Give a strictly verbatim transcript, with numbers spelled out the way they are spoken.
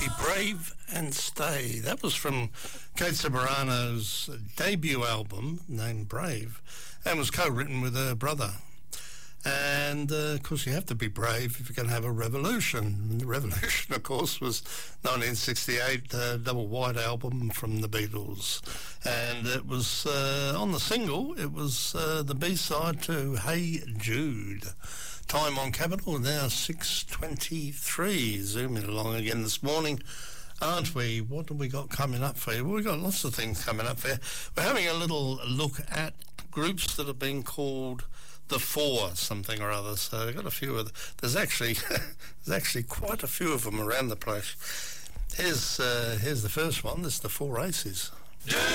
Be Brave and Stay. That was from Kate Ceberano's debut album named Brave, and was co-written with her brother. And, uh, of course, you have to be brave if you're going to have a revolution. And the revolution, of course, was nineteen sixty-eight, uh, double white album from the Beatles. And it was, uh, on the single, it was uh, the B-side to Hey Jude. Time on Capital, now six twenty-three. Zooming along again this morning, aren't we? What have we got coming up for you? Well, we've got lots of things coming up for you. We're having a little look at groups that have been called the Four something or other. So I've got a few of them. There's actually there's actually quite a few of them around the place. Here's uh, here's the first one. This is the Four Aces. Yeah.